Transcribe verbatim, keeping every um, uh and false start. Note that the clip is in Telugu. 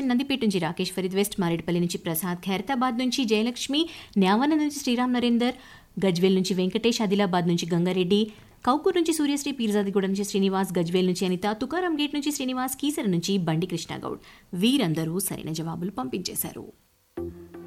అండ్ నందిపేట నుంచి రాకేష్ ఫరీద్, వెస్ట్ మారేడుపల్లి నుంచి ప్రసాద్, ఖైరతాబాద్ నుంచి జయలక్ష్మి, న్యావన నుంచి శ్రీరామ్ నరేందర్, గజ్వేల్ నుంచి వెంకటేష్, ఆదిలాబాద్ నుంచి గంగారెడ్డి, కౌకూర్ నుంచి సూర్యశ్రీ, పీర్జాదిగూడ నుంచి శ్రీనివాస్, గజ్వేల్ నుంచి అనిత, తుకారాం గేట్ నుంచి శ్రీనివాస్, కీసర నుంచి బండి కృష్ణగౌడ్. వీరందరూ సరైన జవాబులు పంపించేశారు.